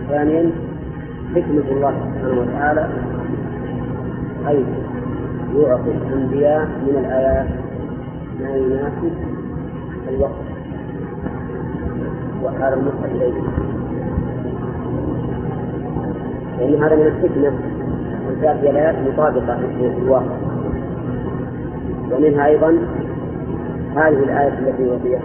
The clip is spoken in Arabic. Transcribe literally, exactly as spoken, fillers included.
ثانيا حكمة الله سبحانه وتعالى حيث يعطي الأنبياء من الآيات ما يناسب الوقت وحال المصحف إليه، لأن هذا من الحكمة أن تأتي الآيات مطابقة للواقع. ومنها أيضا هذه الآية التي وفيها